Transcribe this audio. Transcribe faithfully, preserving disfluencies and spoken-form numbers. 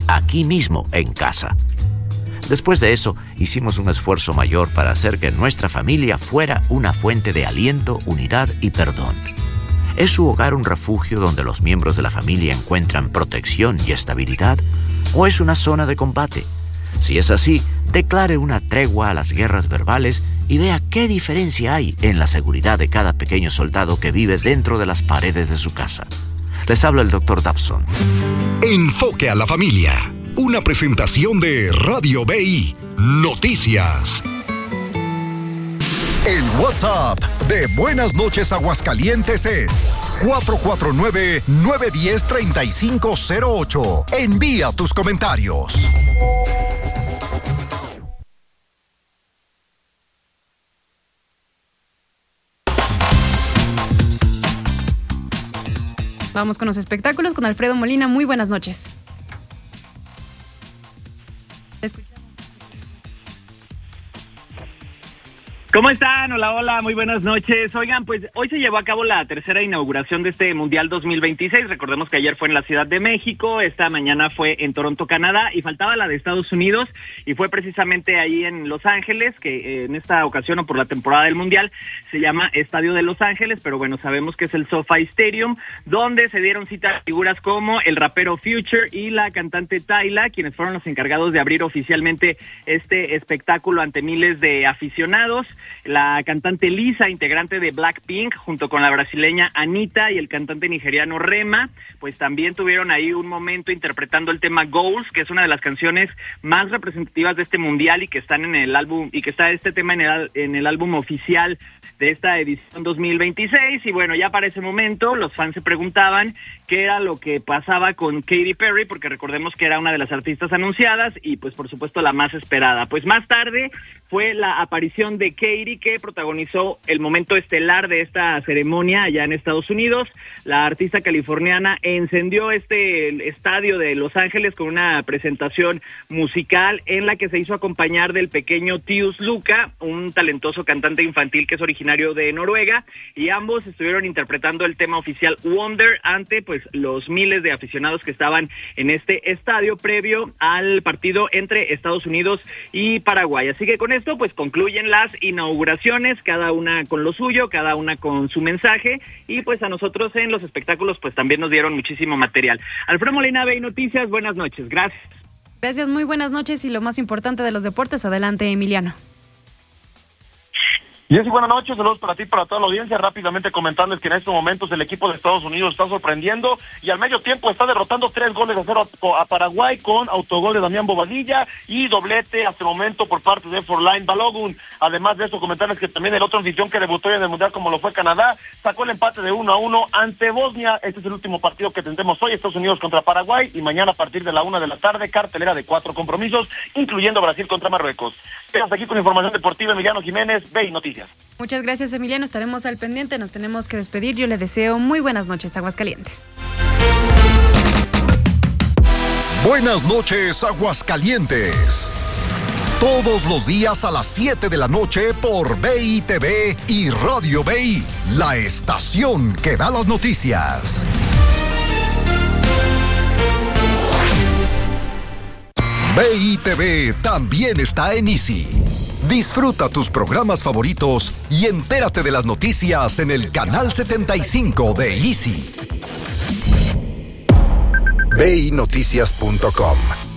aquí mismo, en casa. Después de eso, hicimos un esfuerzo mayor para hacer que nuestra familia fuera una fuente de aliento, unidad y perdón. ¿Es su hogar un refugio donde los miembros de la familia encuentran protección y estabilidad? ¿O es una zona de combate? Si es así, declare una tregua a las guerras verbales y vea qué diferencia hay en la seguridad de cada pequeño soldado que vive dentro de las paredes de su casa. Les habla el doctor Dabson. Enfoque a la familia. Una presentación de Radio B I Noticias. El WhatsApp de Buenas Noches Aguascalientes es cuatro cuatro nueve, nueve uno cero, tres cinco cero ocho. Envía tus comentarios. Vamos con los espectáculos con Alfredo Molina. Muy buenas noches. ¿Cómo están? Hola, hola, muy buenas noches. Oigan, pues hoy se llevó a cabo la tercera inauguración de este Mundial dos mil veintiséis. Recordemos que ayer fue en la Ciudad de México, esta mañana fue en Toronto, Canadá, y faltaba la de Estados Unidos, y fue precisamente ahí en Los Ángeles, que eh, en esta ocasión o por la temporada del Mundial se llama Estadio de Los Ángeles, pero bueno, sabemos que es el SoFi Stadium, donde se dieron cita a figuras como el rapero Future y la cantante Tyla, quienes fueron los encargados de abrir oficialmente este espectáculo ante miles de aficionados. La cantante Lisa, integrante de Blackpink, junto con la brasileña Anitta y el cantante nigeriano Rema, pues también tuvieron ahí un momento interpretando el tema Goals, que es una de las canciones más representativas de este mundial y que están en el álbum, y que está este tema en el, en el álbum oficial de esta edición dos mil veintiséis. Y bueno, ya para ese momento los fans se preguntaban qué era lo que pasaba con Katy Perry, porque recordemos que era una de las artistas anunciadas y pues por supuesto la más esperada. Pues más tarde fue la aparición de Katy, que protagonizó el momento estelar de esta ceremonia allá en Estados Unidos. La artista californiana encendió este estadio de Los Ángeles con una presentación musical en la que se hizo acompañar del pequeño Tius Luca, un talentoso cantante infantil que es originario de Noruega, y ambos estuvieron interpretando el tema oficial Wonder ante pues los miles de aficionados que estaban en este estadio previo al partido entre Estados Unidos y Paraguay. Así que con esto pues concluyen las inauguraciones, cada una con lo suyo, cada una con su mensaje, y pues a nosotros en los espectáculos pues también nos dieron muchísimo material. Alfredo Molina, B I Noticias, buenas noches, gracias. Gracias, muy buenas noches, y lo más importante de los deportes, adelante Emiliano. Jessy, buenas noches, saludos para ti, para toda la audiencia. Rápidamente comentarles que en estos momentos el equipo de Estados Unidos está sorprendiendo y al medio tiempo está derrotando tres goles a cero a Paraguay con autogol de Damián Bobadilla y doblete hasta el momento por parte de Forlán Balogun. Además de eso, comentarles que también el otro anfitrión que debutó en el Mundial como lo fue Canadá, sacó el empate de uno a uno ante Bosnia. Este es el último partido que tendremos hoy, Estados Unidos contra Paraguay, y mañana a partir de la una de la tarde, cartelera de cuatro compromisos, incluyendo Brasil contra Marruecos. Estamos aquí con información deportiva, Emiliano Jiménez, B I Noticias. Muchas gracias, Emiliano, estaremos al pendiente, nos tenemos que despedir. Yo le deseo muy buenas noches, Aguascalientes. Buenas noches, Aguascalientes. Todos los días a las siete de la noche por B I T V y Radio B I, la estación que da las noticias. B I T V también está en Easy. Disfruta tus programas favoritos y entérate de las noticias en el canal setenta y cinco de Easy. B I Noticias punto com